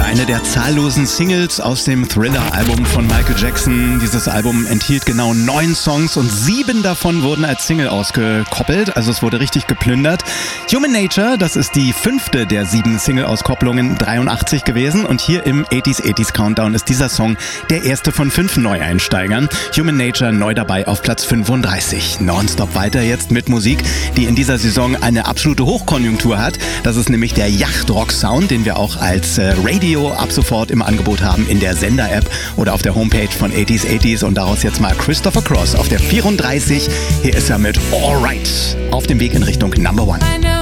Eine der zahllosen Singles aus dem Thriller-Album von Michael Jackson. Dieses Album enthielt genau 9 Songs und 7 davon wurden als Single ausgekoppelt. Also es wurde richtig geplündert. Human Nature, das ist die 5. der 7 Single-Auskopplungen 83 gewesen. Und hier im 80s Countdown ist dieser Song der erste von 5 Neueinsteigern. Human Nature neu dabei auf Platz 35. Nonstop weiter jetzt mit Musik, die in dieser Saison eine absolute Hochkonjunktur hat. Das ist nämlich der Yacht-Rock-Sound, den wir auch als Radio ab sofort im Angebot haben in der Sender-App oder auf der Homepage von 80s. Und daraus jetzt mal Christopher Cross auf der 34. Hier ist er mit All Right auf dem Weg in Richtung Number One.